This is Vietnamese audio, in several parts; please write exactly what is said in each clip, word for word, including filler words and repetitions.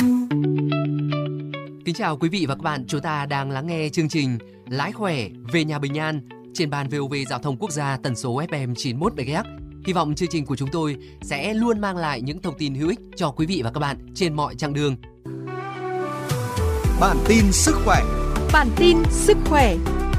Kính chào quý vị và các bạn, chúng ta đang lắng nghe chương trình Lái khỏe về nhà bình an trên ban vê o vê Giao thông Quốc gia tần số ép em chín mươi mốt mê ga héc. Hy vọng chương trình của chúng tôi sẽ luôn mang lại những thông tin hữu ích cho quý vị và các bạn trên mọi chặng đường. Bản tin sức khỏe. Bản tin sức khỏe.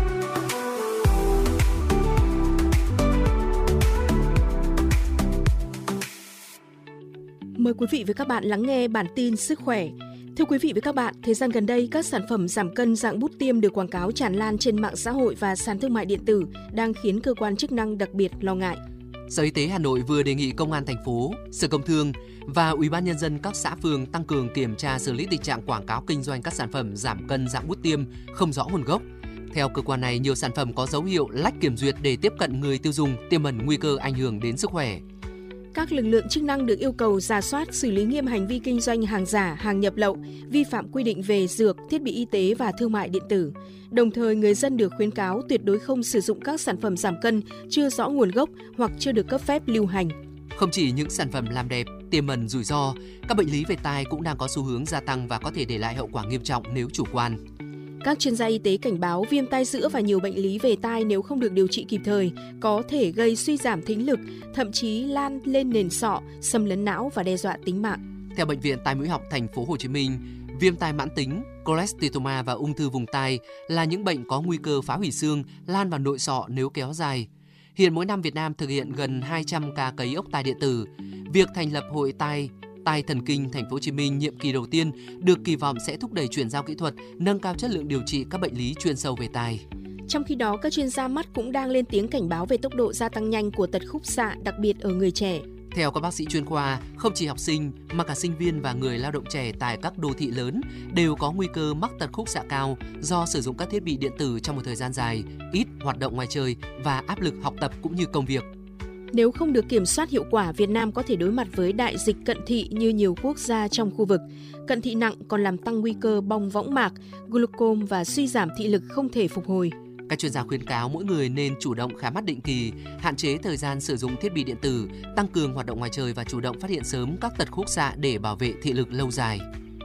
Mời quý vị và các bạn lắng nghe bản tin sức khỏe. Thưa quý vị và các bạn, thời gian gần đây, các sản phẩm giảm cân dạng bút tiêm được quảng cáo tràn lan trên mạng xã hội và sàn thương mại điện tử đang khiến cơ quan chức năng đặc biệt lo ngại. Sở Y tế Hà Nội vừa đề nghị Công an thành phố, Sở Công Thương và Ủy ban Nhân dân các xã phường tăng cường kiểm tra xử lý tình trạng quảng cáo kinh doanh các sản phẩm giảm cân dạng bút tiêm không rõ nguồn gốc. Theo cơ quan này, nhiều sản phẩm có dấu hiệu lách kiểm duyệt để tiếp cận người tiêu dùng, tiềm ẩn nguy cơ ảnh hưởng đến sức khỏe. Các lực lượng chức năng được yêu cầu rà soát, xử lý nghiêm hành vi kinh doanh hàng giả, hàng nhập lậu, vi phạm quy định về dược, thiết bị y tế và thương mại điện tử. Đồng thời, người dân được khuyến cáo tuyệt đối không sử dụng các sản phẩm giảm cân chưa rõ nguồn gốc hoặc chưa được cấp phép lưu hành. Không chỉ những sản phẩm làm đẹp, tiềm ẩn rủi ro, các bệnh lý về tai cũng đang có xu hướng gia tăng và có thể để lại hậu quả nghiêm trọng nếu chủ quan. Các chuyên gia y tế cảnh báo viêm tai giữa và nhiều bệnh lý về tai nếu không được điều trị kịp thời có thể gây suy giảm thính lực, thậm chí lan lên nền sọ, xâm lấn não và đe dọa tính mạng. Theo Bệnh viện Tai Mũi Họng Thành phố Hồ Chí Minh, viêm tai mãn tính, cholesteatoma và ung thư vùng tai là những bệnh có nguy cơ phá hủy xương, lan vào nội sọ nếu kéo dài. Hiện mỗi năm Việt Nam thực hiện gần hai trăm ca cấy ốc tai điện tử. Việc thành lập Hội tai Tai Thần Kinh Thành phố Hồ Chí Minh nhiệm kỳ đầu tiên được kỳ vọng sẽ thúc đẩy chuyển giao kỹ thuật, nâng cao chất lượng điều trị các bệnh lý chuyên sâu về tai. Trong khi đó, các chuyên gia mắt cũng đang lên tiếng cảnh báo về tốc độ gia tăng nhanh của tật khúc xạ, đặc biệt ở người trẻ. Theo các bác sĩ chuyên khoa, không chỉ học sinh mà cả sinh viên và người lao động trẻ tại các đô thị lớn đều có nguy cơ mắc tật khúc xạ cao do sử dụng các thiết bị điện tử trong một thời gian dài, ít hoạt động ngoài trời và áp lực học tập cũng như công việc. Nếu không được kiểm soát hiệu quả, Việt Nam có thể đối mặt với đại dịch cận thị như nhiều quốc gia trong khu vực. Cận thị nặng còn làm tăng nguy cơ bong võng mạc, glaucom và suy giảm thị lực không thể phục hồi. Các chuyên gia khuyến cáo mỗi người nên chủ động khám mắt định kỳ, hạn chế thời gian sử dụng thiết bị điện tử, tăng cường hoạt động ngoài trời và chủ động phát hiện sớm các tật khúc xạ để bảo vệ thị lực lâu dài.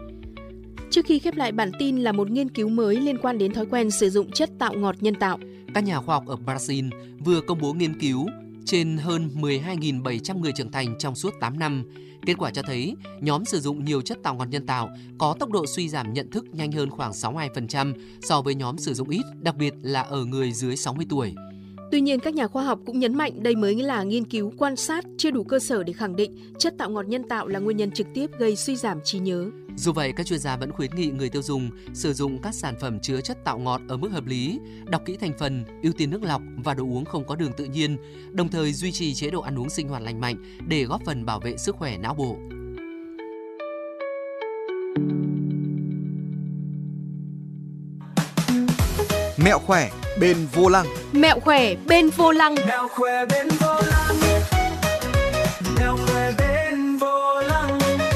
Trước khi khép lại bản tin là một nghiên cứu mới liên quan đến thói quen sử dụng chất tạo ngọt nhân tạo. Các nhà khoa học ở Brazil vừa công bố nghiên cứu trên hơn mười hai nghìn bảy trăm người trưởng thành trong suốt tám năm. Kết quả cho thấy, nhóm sử dụng nhiều chất tạo ngọt nhân tạo có tốc độ suy giảm nhận thức nhanh hơn khoảng sáu mươi hai phần trăm so với nhóm sử dụng ít, đặc biệt là ở người dưới sáu mươi tuổi. Tuy nhiên, các nhà khoa học cũng nhấn mạnh đây mới là nghiên cứu quan sát, chưa đủ cơ sở để khẳng định chất tạo ngọt nhân tạo là nguyên nhân trực tiếp gây suy giảm trí nhớ. Dù vậy, các chuyên gia vẫn khuyến nghị người tiêu dùng sử dụng các sản phẩm chứa chất tạo ngọt ở mức hợp lý, đọc kỹ thành phần, ưu tiên nước lọc và đồ uống không có đường tự nhiên, đồng thời duy trì chế độ ăn uống sinh hoạt lành mạnh để góp phần bảo vệ sức khỏe não bộ. Mẹo khỏe bên vô lăng. Mẹo khỏe bên vô lăng. Mẹo khỏe bên vô lăng. Mẹo khỏe bên vô lăng.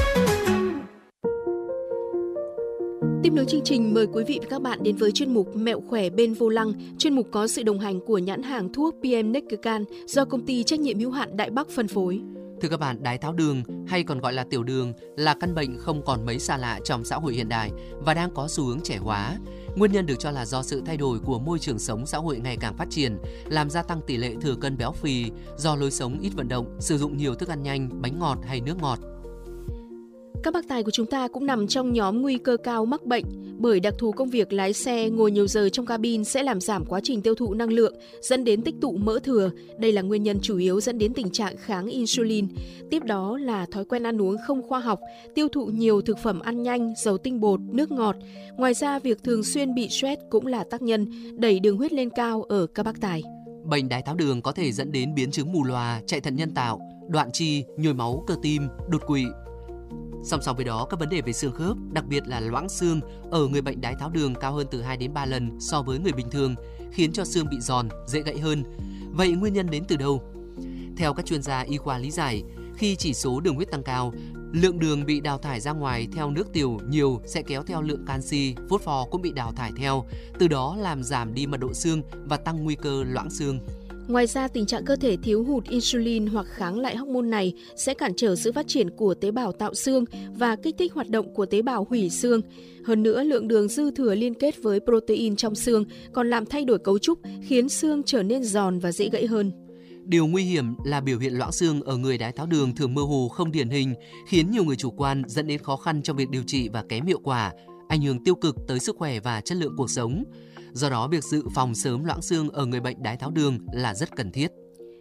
Tiếp nối chương trình, mời quý vị và các bạn đến với chuyên mục Mẹo khỏe bên vô lăng. Chuyên mục có sự đồng hành của nhãn hàng thuốc pê em Nexacan do công ty trách nhiệm hữu hạn Đại Bắc phân phối. Thưa các bạn, đái tháo đường hay còn gọi là tiểu đường là căn bệnh không còn mấy xa lạ trong xã hội hiện đại và đang có xu hướng trẻ hóa. Nguyên nhân được cho là do sự thay đổi của môi trường sống xã hội ngày càng phát triển, làm gia tăng tỷ lệ thừa cân béo phì do lối sống ít vận động, sử dụng nhiều thức ăn nhanh, bánh ngọt hay nước ngọt. Các bác tài của chúng ta cũng nằm trong nhóm nguy cơ cao mắc bệnh bởi đặc thù công việc lái xe ngồi nhiều giờ trong cabin sẽ làm giảm quá trình tiêu thụ năng lượng, dẫn đến tích tụ mỡ thừa. Đây là nguyên nhân chủ yếu dẫn đến tình trạng kháng insulin. Tiếp đó là thói quen ăn uống không khoa học, tiêu thụ nhiều thực phẩm ăn nhanh, dầu tinh bột, nước ngọt. Ngoài ra, việc thường xuyên bị stress cũng là tác nhân đẩy đường huyết lên cao ở các bác tài. Bệnh đái tháo đường có thể dẫn đến biến chứng mù lòa, chạy thận nhân tạo, đoạn chi, nhồi máu cơ tim, đột quỵ. Song song với đó, các vấn đề về xương khớp, đặc biệt là loãng xương ở người bệnh đái tháo đường cao hơn từ hai đến ba lần so với người bình thường, khiến cho xương bị giòn, dễ gãy hơn. Vậy nguyên nhân đến từ đâu? Theo các chuyên gia y khoa lý giải, khi chỉ số đường huyết tăng cao, lượng đường bị đào thải ra ngoài theo nước tiểu nhiều sẽ kéo theo lượng canxi, phốt pho cũng bị đào thải theo, từ đó làm giảm đi mật độ xương và tăng nguy cơ loãng xương. Ngoài ra, tình trạng cơ thể thiếu hụt insulin hoặc kháng lại hormone này sẽ cản trở sự phát triển của tế bào tạo xương và kích thích hoạt động của tế bào hủy xương. Hơn nữa, lượng đường dư thừa liên kết với protein trong xương còn làm thay đổi cấu trúc, khiến xương trở nên giòn và dễ gãy hơn. Điều nguy hiểm là biểu hiện loãng xương ở người đái tháo đường thường mơ hồ không điển hình, khiến nhiều người chủ quan dẫn đến khó khăn trong việc điều trị và kém hiệu quả, ảnh hưởng tiêu cực tới sức khỏe và chất lượng cuộc sống. Do đó, việc dự phòng sớm loãng xương ở người bệnh đái tháo đường là rất cần thiết.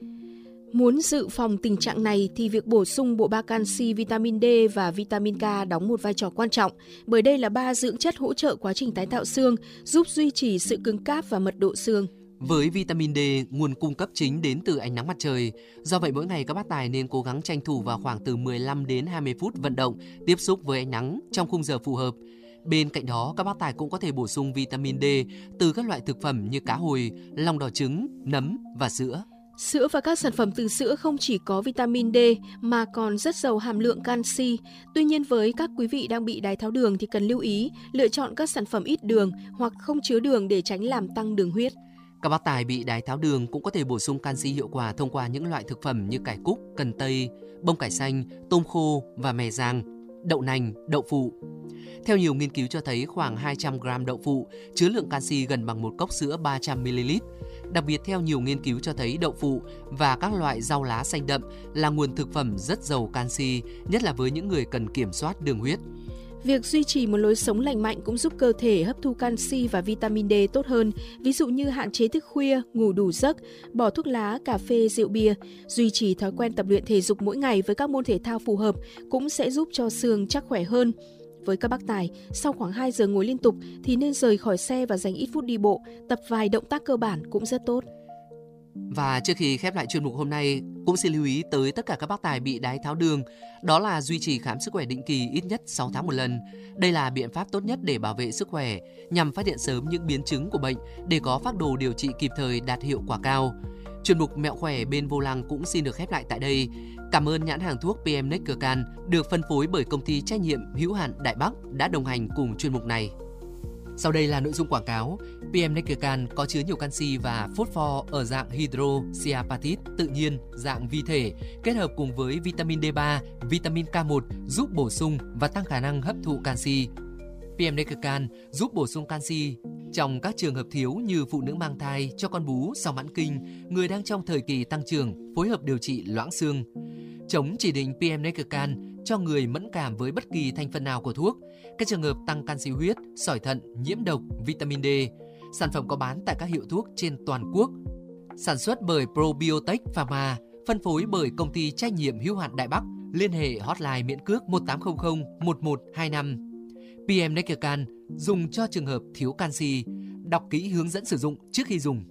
Muốn dự phòng tình trạng này thì việc bổ sung bộ ba canxi, vitamin D và vitamin K đóng một vai trò quan trọng, bởi đây là ba dưỡng chất hỗ trợ quá trình tái tạo xương, giúp duy trì sự cứng cáp và mật độ xương. Với vitamin D, nguồn cung cấp chính đến từ ánh nắng mặt trời. Do vậy, mỗi ngày các bác tài nên cố gắng tranh thủ vào khoảng từ mười lăm đến hai mươi phút vận động, tiếp xúc với ánh nắng trong khung giờ phù hợp. Bên cạnh đó, các bác tài cũng có thể bổ sung vitamin D từ các loại thực phẩm như cá hồi, lòng đỏ trứng, nấm và sữa. Sữa và các sản phẩm từ sữa không chỉ có vitamin D mà còn rất giàu hàm lượng canxi. Tuy nhiên, với các quý vị đang bị đái tháo đường thì cần lưu ý lựa chọn các sản phẩm ít đường hoặc không chứa đường để tránh làm tăng đường huyết. Các bác tài bị đái tháo đường cũng có thể bổ sung canxi hiệu quả thông qua những loại thực phẩm như cải cúc, cần tây, bông cải xanh, tôm khô và mè rang, đậu nành, đậu phụ. Theo nhiều nghiên cứu cho thấy khoảng hai trăm gam đậu phụ chứa lượng canxi gần bằng một cốc sữa ba trăm mi li lít. Đặc biệt, theo nhiều nghiên cứu cho thấy đậu phụ và các loại rau lá xanh đậm là nguồn thực phẩm rất giàu canxi, nhất là với những người cần kiểm soát đường huyết. Việc duy trì một lối sống lành mạnh cũng giúp cơ thể hấp thu canxi và vitamin D tốt hơn, ví dụ như hạn chế thức khuya, ngủ đủ giấc, bỏ thuốc lá, cà phê, rượu bia. Duy trì thói quen tập luyện thể dục mỗi ngày với các môn thể thao phù hợp cũng sẽ giúp cho xương chắc khỏe hơn. Với các bác tài, sau khoảng hai giờ ngồi liên tục thì nên rời khỏi xe và dành ít phút đi bộ, tập vài động tác cơ bản cũng rất tốt. Và trước khi khép lại chuyên mục hôm nay, cũng xin lưu ý tới tất cả các bác tài bị đái tháo đường, đó là duy trì khám sức khỏe định kỳ ít nhất sáu tháng một lần. Đây là biện pháp tốt nhất để bảo vệ sức khỏe, nhằm phát hiện sớm những biến chứng của bệnh để có phác đồ điều trị kịp thời đạt hiệu quả cao. Chuyên mục Mẹo khỏe bên vô lăng cũng xin được khép lại tại đây. Cảm ơn nhãn hàng thuốc pê em Neckercan được phân phối bởi công ty trách nhiệm hữu hạn Đại Bắc đã đồng hành cùng chuyên mục này. Sau đây là nội dung quảng cáo. pê em Neckercan có chứa nhiều canxi và phosphor ở dạng hydroxyapatite tự nhiên, dạng vi thể, kết hợp cùng với vitamin D ba, vitamin K một giúp bổ sung và tăng khả năng hấp thụ canxi. pê em Neckercan giúp bổ sung canxi trong các trường hợp thiếu như phụ nữ mang thai, cho con bú sau mãn kinh, người đang trong thời kỳ tăng trưởng, phối hợp điều trị loãng xương. Chống chỉ định pê em Neckercan cho người mẫn cảm với bất kỳ thành phần nào của thuốc, các trường hợp tăng canxi huyết, sỏi thận, nhiễm độc, vitamin D. Sản phẩm có bán tại các hiệu thuốc trên toàn quốc. Sản xuất bởi Probiotech Pharma, phân phối bởi công ty trách nhiệm hữu hạn Đại Bắc. Liên hệ hotline miễn cước một tám không không một một hai năm. pê em Neckercan dùng cho trường hợp thiếu canxi. Đọc kỹ hướng dẫn sử dụng trước khi dùng.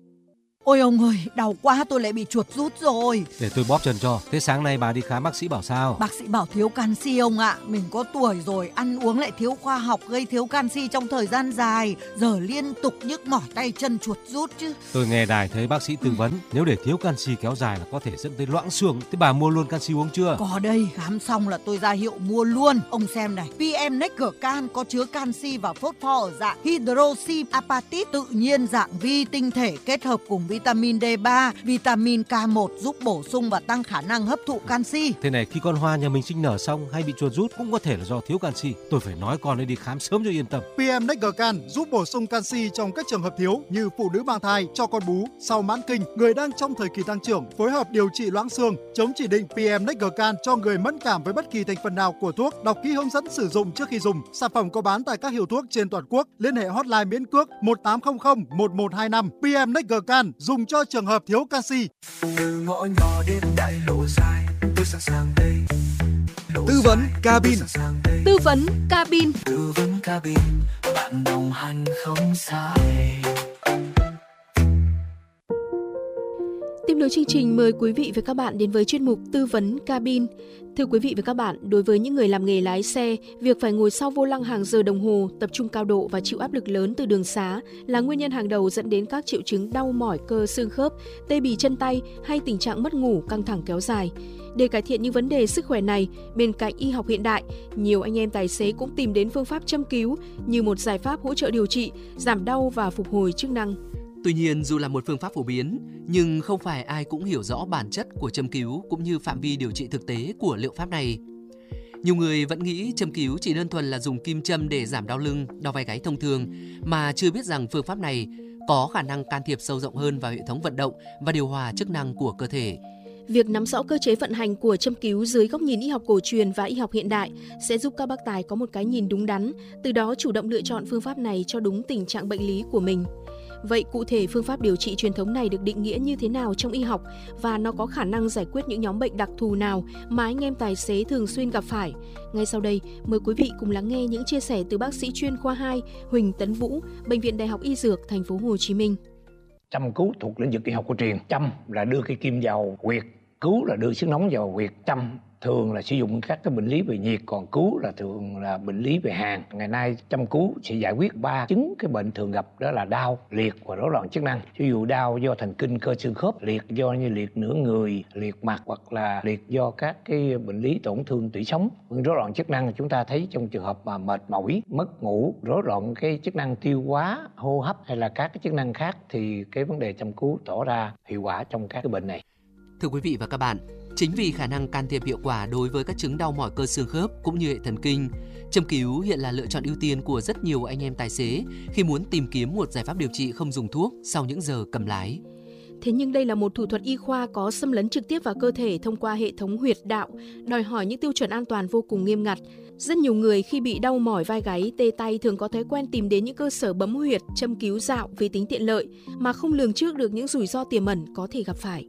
Ôi ông ơi, đau quá, tôi lại bị chuột rút rồi. Để tôi bóp chân cho. Thế sáng nay bà đi khám bác sĩ bảo sao? Bác sĩ bảo thiếu canxi ông ạ. Mình có tuổi rồi, ăn uống lại thiếu khoa học, gây thiếu canxi trong thời gian dài. Giờ liên tục nhức mỏi tay chân chuột rút chứ. Tôi nghe đài thấy bác sĩ tư vấn, ừ. nếu để thiếu canxi kéo dài là có thể dẫn tới loãng xương. Thế bà mua luôn canxi uống chưa? Có đây, khám xong là tôi ra hiệu mua luôn. Ông xem này, pê em Neckercan có chứa canxi và phosphor ở dạng hydroxyapatite tự nhiên, dạng vi tinh thể kết hợp cùng vitamin D ba, vitamin K một giúp bổ sung và tăng khả năng hấp thụ canxi. Thế này, khi con hoa nhà mình sinh nở xong hay bị chuột rút cũng có thể là do thiếu canxi. Tôi phải nói con ấy đi khám sớm cho yên tâm. pê em Neckercan giúp bổ sung canxi trong các trường hợp thiếu như phụ nữ mang thai, cho con bú, sau mãn kinh, người đang trong thời kỳ tăng trưởng, phối hợp điều trị loãng xương. Chống chỉ định pê em Neckercan cho người mẫn cảm với bất kỳ thành phần nào của thuốc. Đọc kỹ hướng dẫn sử dụng trước khi dùng. Sản phẩm có bán tại các hiệu thuốc trên toàn quốc. Liên hệ hotline miễn cước một tám không không một một hai năm. pê em Neckercan dùng cho trường hợp thiếu canxi. Từ ngõ nhỏ đến đại lộ dài, tôi sẵn sàng đây. Tư vấn cabin. Tư vấn cabin. Tư vấn cabin, bạn đồng hành không sai. Tiếp nối chương trình, mời quý vị và các bạn đến với chuyên mục Tư vấn cabin. Thưa quý vị và các bạn, đối với những người làm nghề lái xe, việc phải ngồi sau vô lăng hàng giờ đồng hồ, tập trung cao độ và chịu áp lực lớn từ đường xá là nguyên nhân hàng đầu dẫn đến các triệu chứng đau mỏi cơ xương khớp, tê bì chân tay hay tình trạng mất ngủ, căng thẳng kéo dài. Để cải thiện những vấn đề sức khỏe này, bên cạnh y học hiện đại, nhiều anh em tài xế cũng tìm đến phương pháp châm cứu như một giải pháp hỗ trợ điều trị, giảm đau và phục hồi chức năng. Tuy nhiên, dù là một phương pháp phổ biến, nhưng không phải ai cũng hiểu rõ bản chất của châm cứu cũng như phạm vi điều trị thực tế của liệu pháp này. Nhiều người vẫn nghĩ châm cứu chỉ đơn thuần là dùng kim châm để giảm đau lưng, đau vai gáy thông thường, mà chưa biết rằng phương pháp này có khả năng can thiệp sâu rộng hơn vào hệ thống vận động và điều hòa chức năng của cơ thể. Việc nắm rõ cơ chế vận hành của châm cứu dưới góc nhìn y học cổ truyền và y học hiện đại sẽ giúp các bác tài có một cái nhìn đúng đắn, từ đó chủ động lựa chọn phương pháp này cho đúng tình trạng bệnh lý của mình. Vậy cụ thể phương pháp điều trị truyền thống này được định nghĩa như thế nào trong y học và nó có khả năng giải quyết những nhóm bệnh đặc thù nào mà anh em tài xế thường xuyên gặp phải? Ngay sau đây, mời quý vị cùng lắng nghe những chia sẻ từ bác sĩ chuyên khoa hai Huỳnh Tấn Vũ, Bệnh viện Đại học Y Dược Thành phố Hồ Chí Minh. Châm cứu thuộc lĩnh vực y học cổ truyền. Châm là đưa cái kim vào huyệt, cứu là đưa sức nóng vào huyệt. Châm thường là sử dụng các cái bệnh lý về nhiệt, còn cứu là thường là bệnh lý về hàn. Ngày nay châm cứu sẽ giải quyết ba chứng cái bệnh thường gặp, đó là đau, liệt và rối loạn chức năng. Ví dụ đau do thần kinh cơ xương khớp, liệt do như liệt nửa người, liệt mặt hoặc là liệt do các cái bệnh lý tổn thương tủy sống. Rối loạn chức năng chúng ta thấy trong trường hợp mà mệt mỏi, mất ngủ, rối loạn cái chức năng tiêu hóa, hô hấp hay là các cái chức năng khác thì cái vấn đề châm cứu tỏ ra hiệu quả trong các cái bệnh này. Thưa quý vị và các bạn, chính vì khả năng can thiệp hiệu quả đối với các chứng đau mỏi cơ xương khớp cũng như hệ thần kinh, châm cứu hiện là lựa chọn ưu tiên của rất nhiều anh em tài xế khi muốn tìm kiếm một giải pháp điều trị không dùng thuốc sau những giờ cầm lái. Thế nhưng đây là một thủ thuật y khoa có xâm lấn trực tiếp vào cơ thể thông qua hệ thống huyệt đạo, đòi hỏi những tiêu chuẩn an toàn vô cùng nghiêm ngặt. Rất nhiều người khi bị đau mỏi vai gáy, tê tay thường có thói quen tìm đến những cơ sở bấm huyệt, châm cứu dạo vì tính tiện lợi mà không lường trước được những rủi ro tiềm ẩn có thể gặp phải.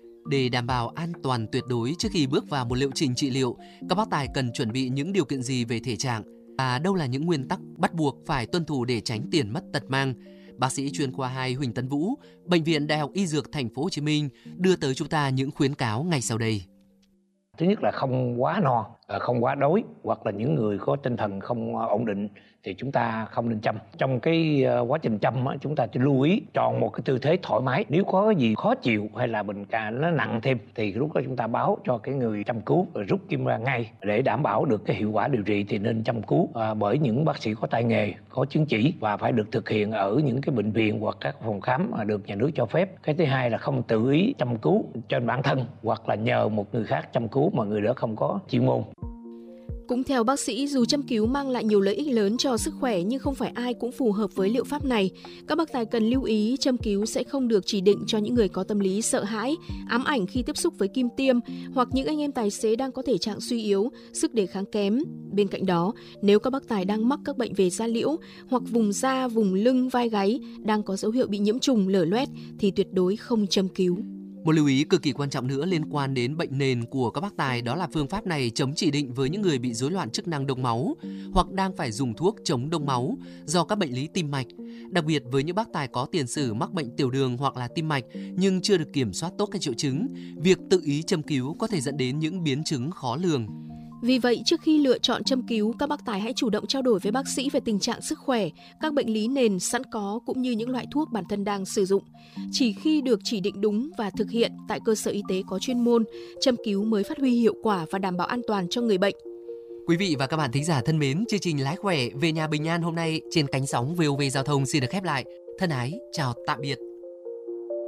Để đảm bảo an toàn tuyệt đối trước khi bước vào một liệu trình trị liệu, các bác tài cần chuẩn bị những điều kiện gì về thể trạng và đâu là những nguyên tắc bắt buộc phải tuân thủ để tránh tiền mất tật mang. Bác sĩ chuyên khoa hai Huỳnh Tấn Vũ, Bệnh viện Đại học Y Dược Thành phố Hồ Chí Minh đưa tới chúng ta những khuyến cáo ngay sau đây. Thứ nhất là không quá no, không quá đói, hoặc là những người có tinh thần không ổn định thì chúng ta không nên châm. Trong cái quá trình châm chúng ta chỉ lưu ý chọn một cái tư thế thoải mái. Nếu có gì khó chịu hay là bệnh nó nặng thêm thì lúc đó chúng ta báo cho cái người châm cứu rồi rút kim ra ngay để đảm bảo được cái hiệu quả điều trị thì nên châm cứu à, bởi những bác sĩ có tay nghề, có chứng chỉ và phải được thực hiện ở những cái bệnh viện hoặc các phòng khám mà được nhà nước cho phép. Cái thứ hai là không tự ý châm cứu cho bản thân hoặc là nhờ một người khác châm cứu mà người đó không có chuyên môn. Cũng theo bác sĩ, dù châm cứu mang lại nhiều lợi ích lớn cho sức khỏe nhưng không phải ai cũng phù hợp với liệu pháp này. Các bác tài cần lưu ý châm cứu sẽ không được chỉ định cho những người có tâm lý sợ hãi, ám ảnh khi tiếp xúc với kim tiêm hoặc những anh em tài xế đang có thể trạng suy yếu, sức đề kháng kém. Bên cạnh đó, nếu các bác tài đang mắc các bệnh về da liễu hoặc vùng da, vùng lưng, vai gáy đang có dấu hiệu bị nhiễm trùng, lở loét thì tuyệt đối không châm cứu. Một lưu ý cực kỳ quan trọng nữa liên quan đến bệnh nền của các bác tài đó là phương pháp này chống chỉ định với những người bị rối loạn chức năng đông máu hoặc đang phải dùng thuốc chống đông máu do các bệnh lý tim mạch. Đặc biệt với những bác tài có tiền sử mắc bệnh tiểu đường hoặc là tim mạch nhưng chưa được kiểm soát tốt các triệu chứng, việc tự ý châm cứu có thể dẫn đến những biến chứng khó lường. Vì vậy, trước khi lựa chọn châm cứu, các bác tài hãy chủ động trao đổi với bác sĩ về tình trạng sức khỏe, các bệnh lý nền sẵn có cũng như những loại thuốc bản thân đang sử dụng. Chỉ khi được chỉ định đúng và thực hiện tại cơ sở y tế có chuyên môn, châm cứu mới phát huy hiệu quả và đảm bảo an toàn cho người bệnh. Quý vị và các bạn thính giả thân mến, chương trình Lái khỏe về nhà bình an hôm nay trên cánh sóng vê o vê Giao thông xin được khép lại. Thân ái, chào tạm biệt.